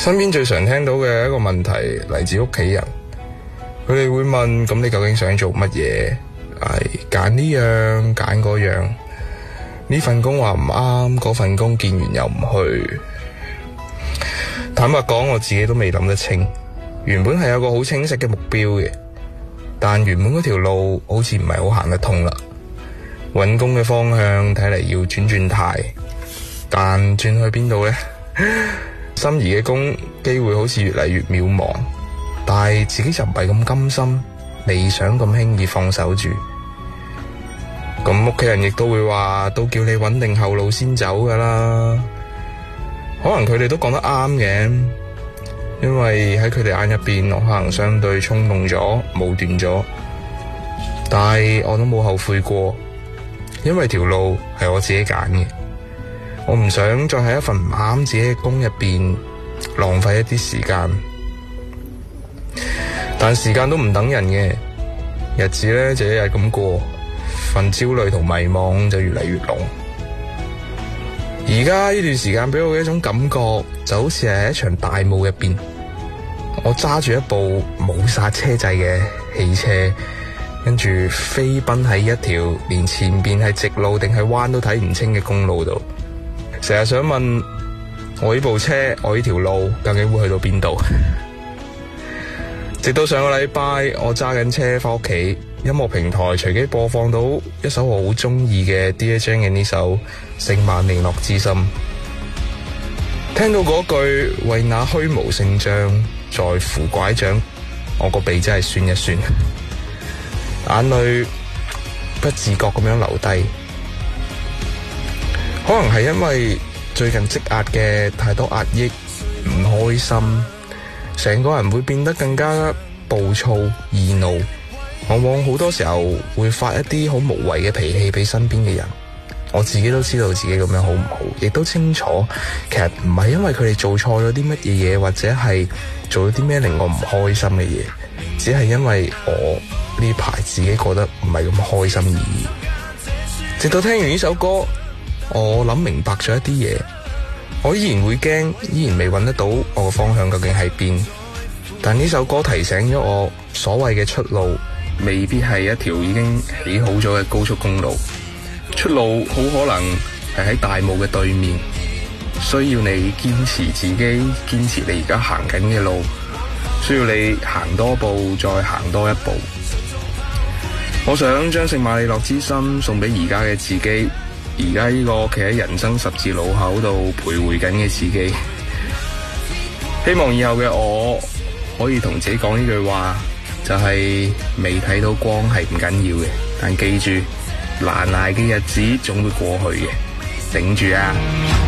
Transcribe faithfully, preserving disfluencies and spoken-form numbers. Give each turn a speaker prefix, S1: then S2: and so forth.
S1: 身邊最常聽到嘅一個問題嚟自屋企人，佢哋會問：咁你究竟想做乜嘢？係揀呢樣揀嗰樣，呢份工話唔啱，嗰份工見完又唔去。坦白講，我自己都未諗得清。原本係有個好清晰嘅目標嘅，但原本嗰條路好似唔係好行得通啦。搵工嘅方向睇嚟要轉轉態，但轉去邊度呢？心儀嘅工機會好似越嚟越渺茫，但係自己就唔係咁甘心，未想咁輕易放手住。咁屋企人亦都會話，都叫你穩定後路先走噶啦。可能佢哋都講得啱嘅，因為喺佢哋眼入邊，我可能相對衝動咗、武斷咗，但係我都冇後悔過，因為條路係我自己揀嘅。我唔想再喺一份唔啱自己嘅工入邊浪費一啲時間，但時間都唔等人嘅，日子咧就一日咁過，份焦慮同迷惘就越嚟越濃。而家呢段時間俾我嘅一種感覺，就好似係一場大霧入邊，我揸住一部冇剎車掣嘅汽車，跟住飛奔喺一條連前邊係直路定係彎都睇唔清嘅公路度。成日想問我呢部車，我呢條路究竟會去到邊度？直到上個禮拜，我揸緊車翻屋企，音樂平台隨機播放到一首我好中意嘅 Dear Jane 嘅呢首《聖萬利諾之心》。聽到嗰句為那虛無勝仗在乎拐杖，我個鼻真係酸一酸，眼淚不自覺咁樣流低。可能係因為最近積壓嘅太多壓抑，唔開心，成個人會變得更加暴躁易怒，往往好多時候會發一啲好無謂嘅脾氣俾身邊嘅人。我自己都知道自己咁樣好唔好，亦都清楚其實唔係因為佢哋做錯咗啲乜嘢嘢，或者係做咗啲咩令我唔開心嘅嘢，只係因為我呢排自己覺得唔係咁開心而已。直到聽完呢首歌，我諗明白咗一啲嘢，我依然會驚，依然未揾得到我嘅方向究竟喺邊。但呢首歌提醒咗我，所謂嘅出路未必係一條已經起好咗嘅高速公路，出路好可能係喺大霧嘅對面，需要你堅持自己，堅持你而家行緊嘅路，需要你行多步再行多一步。我想將聖馬利諾之心送俾而家嘅自己，而家呢個企喺人生十字路口度徘徊緊嘅自己。希望以後嘅我可以同自己講呢句話，就係未睇到光係唔緊要嘅，但記住難捱嘅日子總會過去嘅，頂住啊！